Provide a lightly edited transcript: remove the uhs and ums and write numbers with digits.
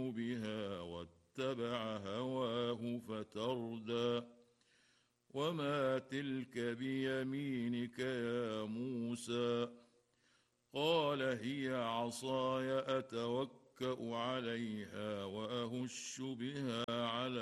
بها واتبع هواه فتردى وما تلك بيمينك يا موسى قال هي عصاي أتوكأ عليها وأهش بها على